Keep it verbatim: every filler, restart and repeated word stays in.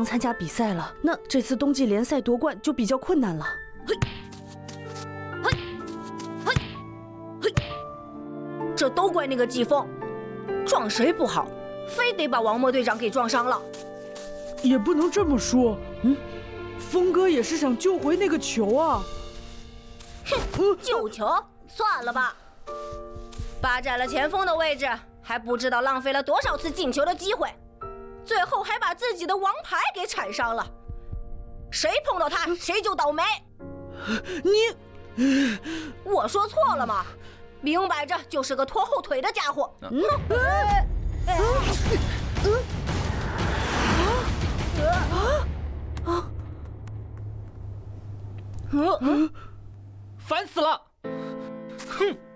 能参加比赛了，那这次冬季联赛夺冠就比较困难了。 嘿，嘿，嘿，嘿，这都怪那个季风，撞谁不好，非得把王默队长给撞伤了。 也不能这么说，嗯，峰哥也是想救回那个球啊。 哼，救球算了吧，霸占了前锋的位置，还不知道浪费了多少次进球的机会，最后还把自己的王牌给铲伤了。谁碰到他，谁就倒霉。 你， 我说错了吗？明摆着就是个拖后腿的家伙。嗯，呃啊！ 烦死了！哼！